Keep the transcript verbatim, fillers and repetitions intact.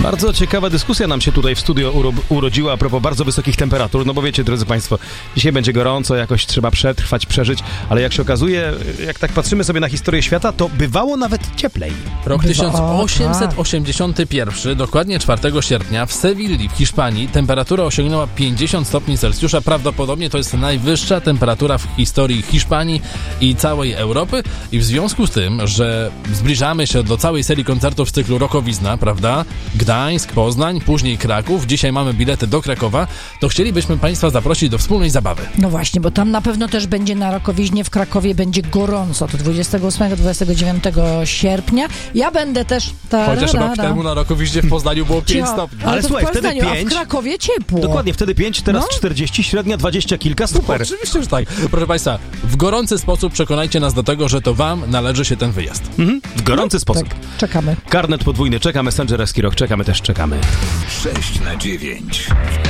Bardzo ciekawa dyskusja nam się tutaj w studio uro- urodziła a propos bardzo wysokich temperatur, no bo wiecie, drodzy Państwo, dzisiaj będzie gorąco, jakoś trzeba przetrwać, przeżyć, ale jak się okazuje, jak tak patrzymy sobie na historię świata, to bywało nawet cieplej. Rok tysiąc osiemset osiemdziesiąty pierwszy, dokładnie czwartego sierpnia, w Sewilli w Hiszpanii temperatura osiągnęła pięćdziesiąt stopni Celsjusza. Prawdopodobnie to jest najwyższa temperatura w historii Hiszpanii i całej Europy. I w związku z tym, że zbliżamy się do całej serii koncertów z cyklu Rokowizna, prawda? Gdańsk, Poznań, później Kraków. Dzisiaj mamy bilety do Krakowa. To chcielibyśmy Państwa zaprosić do wspólnej zabawy. No właśnie, bo tam na pewno też będzie na Rokowiźnie w Krakowie będzie gorąco. To dwudziestego ósmego do dwudziestego dziewiątego sierpnia. Ja będę też... Ta, Chociaż ra, rok ra, temu na Rokowiźnie w Poznaniu było pięć stopni. Ale, Ale to słuchaj, w Poznaniu, wtedy pięć. A w Krakowie ciepło. Dokładnie, wtedy pięć, teraz No. czterdzieści, średnia dwadzieścia kilka, super. Oczywiście, że tak. Proszę Państwa, w gorący sposób przekonajcie nas do tego, że to Wam należy się ten wyjazd. Mhm, w gorący sposób. Tak, czekamy. Karnet podwójny, czeka Messenger Eskirok, czekamy też, czekamy. sześć na dziewięć.